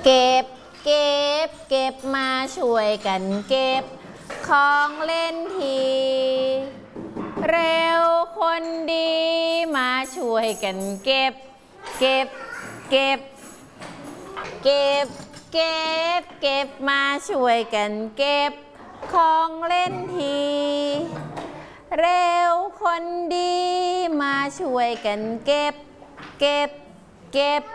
เก็บเก็บเก็บมาช่วยกันเก็บของเล่นทีเร็วคนดีมาช่วยกันเก็บเก็บเก็บเก็บเก็บเก็บมาช่วยกันเก็บของเล่นทีเร็วคนดีมาช่วยกันเก็บเก็บเก็บ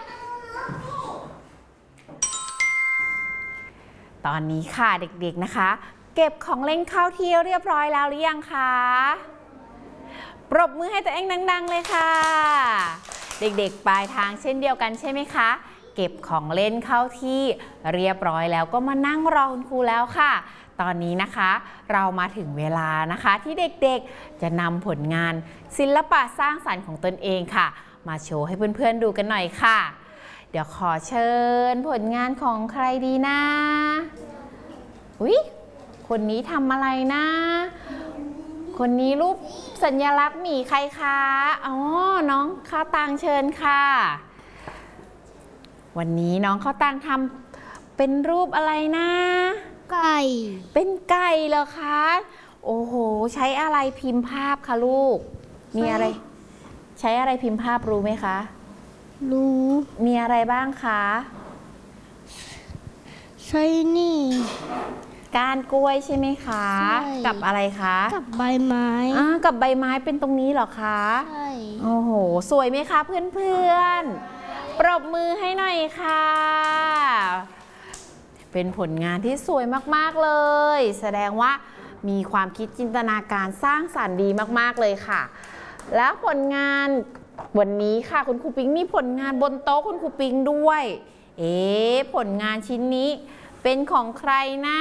ตอนนี้ค่ะเด็กๆนะคะเก็บของเล่นเข้าที่เรียบร้อยแล้วหรือยังคะปรบมือให้ตัวเองดังๆเลยค่ะเด็กๆปลายทางเช่นเดียวกันใช่ไหมคะเก็บของเล่นเข้าที่เรียบร้อยแล้วก็มานั่งรอคุณครูแล้วค่ะตอนนี้นะคะเรามาถึงเวลานะคะที่เด็กๆจะนำผลงานศิลปะสร้างสรรค์ของตนเองค่ะมาโชว์ให้เพื่อนๆดูกันหน่อยค่ะเดี๋ยวขอเชิญผลงานของใครดีนะอุ๊ยคนนี้ทำอะไรนะคนนี้รูปสัญลักษณ์หมีใครคะอ๋อน้องข้าวตังเชิญค่ะวันนี้น้องข้าวตังทำเป็นรูปอะไรนะไก่เป็นไก่เหรอคะโอ้โหใช้อะไรพิมพ์ภาพคะลูกมีอะไรใช้อะไรพิมพ์ภาพรู้ไหมคะรู้มีอะไรบ้างคะใช่นี่ก้านกล้วยใช่ไหมคะกับอะไรคะกับใบไม้กับใบไม้เป็นตรงนี้เหรอคะใช่โอ้โหสวยไหมคะเพื่อนๆปรบมือให้หน่อยค่ะเป็นผลงานที่สวยมากๆเลยแสดงว่ามีความคิดจินตนาการสร้างสรรค์ดีมากๆเลยค่ะแล้วผลงานวันนี้ค่ะคุณครูปิ๊งมีผลงานบนโต๊ะคุณครูปิ๊งด้วยผลงานชิ้นนี้เป็นของใครนะ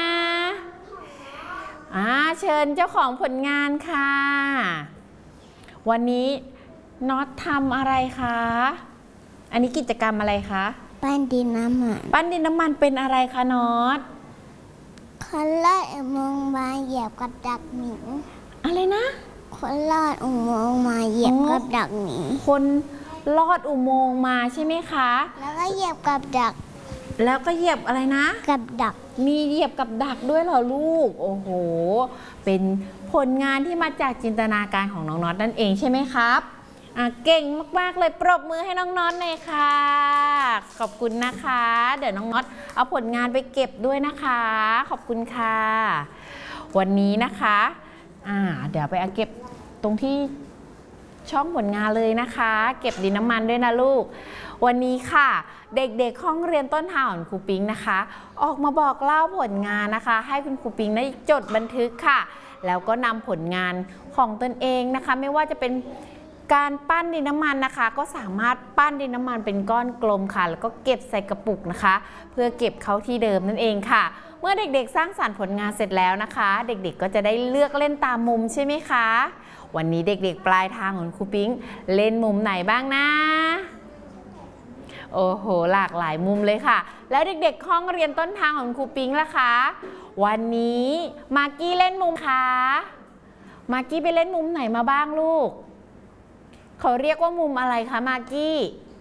เชิญเจ้าของผลงานค่ะวันนี้น็อตทำอะไรคะอันนี้กิจกรรมอะไรคะปั้นดินน้ำมันปั้นดินน้ำมันเป็นอะไรคะน็อตคนลอดอุโมงค์มาเหยียบกับดักหมีอะไรนะคนลอดอุโมงค์มาเหยียบกับดักหมีคนลอดอุโมงค์มาใช่ไหมคะแล้วก็เหยียบกับดักแล้วก็เหยียบอะไรนะกับดักมีเหยียบกับดักด้วยเหรอลูกโอ้โหเป็นผลงานที่มาจากจินตนาการของน้องน็อตนั่นเองใช่ไหมครับเก่งมากๆเลยปรบมือให้น้องน็อตเลยค่ะขอบคุณนะคะเดี๋ยวน้องน็อตเอาผลงานไปเก็บด้วยนะคะขอบคุณค่ะวันนี้นะคะเดี๋ยวไปเก็บตรงที่ช่องผลงานเลยนะคะเก็บดินน้ำมันด้วยนะลูกวันนี้ค่ะเด็กๆห้องเรียนต้นทางของครูปิ๊งนะคะออกมาบอกเล่าผลงานนะคะให้คุณครูปิ๊งได้จดบันทึกค่ะแล้วก็นำผลงานของตนเองนะคะไม่ว่าจะเป็นการปั้นดินน้ำมันนะคะก็สามารถปั้นดินน้ำมันเป็นก้อนกลมค่ะแล้วก็เก็บใส่กระปุกนะคะเพื่อเก็บเข้าที่เดิมนั่นเองค่ะเมื่อเด็กๆสร้างสรรค์ผลงานเสร็จแล้วนะคะเด็กๆก็จะได้เลือกเล่นตามมุมใช่ไหมคะวันนี้เด็กๆปลายทางของครูปิ๊งเล่นมุมไหนบ้างนะโอ้โหหลากหลายมุมเลยค่ะแล้วเด็กๆห้องเรียนต้นทางของครูปิ๊งล่ะคะวันนี้มากกี้เล่นมุมคะมากกี้ไปเล่นมุมไหนมาบ้างลูกเขาเรียกว่ามุมอะไรคะมากกี้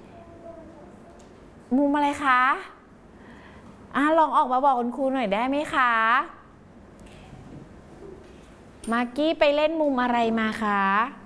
มุมอะไรคะลองออกมาบอกคุณครูหน่อยได้ไหมคะมากกี้ไปเล่นมุมอะไรมาคะ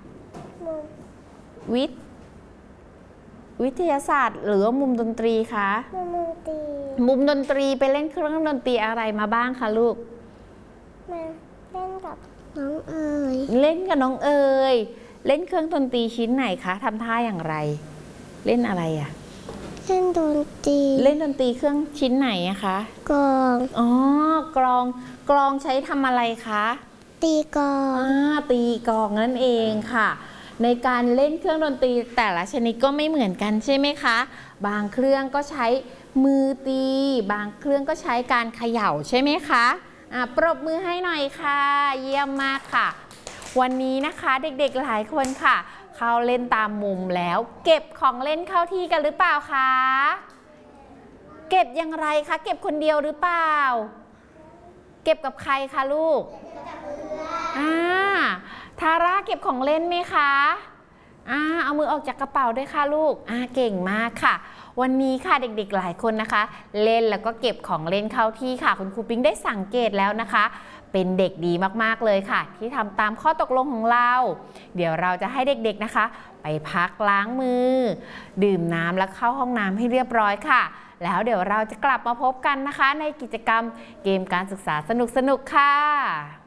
วิทยาศาสตร์หรือว่ามุมดนตรีคะมุมดนตรีไปเล่นเครื่องดนตรีอะไรมาบ้างคะลูกมาเล่นกับน้องเอ๋ยเล่นกับน้องเอ๋ยเล่นเครื่องดนตรีชิ้นไหนคะทำท่าอย่างไรเล่นอะไรเล่นดนตรีเครื่องชิ้นไหนอะคะกลองกลองใช้ทำอะไรคะตีกลองตีกลองนั่นเองค่ะในการเล่นเครื่องดนตรีแต่ละชนิดก็ไม่เหมือนกันใช่ไหมคะบางเครื่องก็ใช้มือตีบางเครื่องก็ใช้การเขย่าใช่ไหมคะปรบมือให้หน่อยค่ะเยี่ยมมากค่ะวันนี้นะคะเด็กๆหลายคนค่ะเข้าเล่นตามมุมแล้วเก็บของเล่นเข้าที่กันหรือเปล่าคะเก็บอย่างไรคะเก็บคนเดียวหรือเปล่าเก็บกับใครคะลูกทาร่าเก็บของเล่นไหมคะเอามือออกจากกระเป๋าด้วยค่ะลูกเก่งมากค่ะวันนี้ค่ะเด็กๆหลายคนนะคะ เล่นแล้วก็เก็บของเล่นเข้าที่ค่ะคุณครูปิ๊งได้สังเกตแล้วนะคะ เป็นเด็กดีมากๆเลยค่ะ ที่ทำตามข้อตกลงของเรา เดี๋ยวเราจะให้เด็กๆนะคะ ไปพักล้างมือ ดื่มน้ำและเข้าห้องน้ำให้เรียบร้อยค่ะ แล้วเดี๋ยวเราจะกลับมาพบกันนะคะ ในกิจกรรมเกมการศึกษาสนุกๆค่ะ